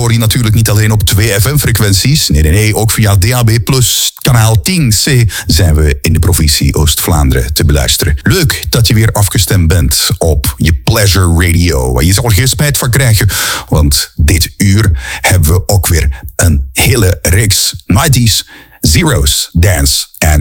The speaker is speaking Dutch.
hoor je natuurlijk niet alleen op 2 FM-frequenties. Nee, ook via DAB+, kanaal 10C zijn we in de provincie Oost-Vlaanderen te beluisteren. Leuk dat je weer afgestemd bent op je Pleasure Radio, waar je zal geen spijt van krijgen, want dit uur hebben we ook weer een hele reeks 90s, zeros, dance en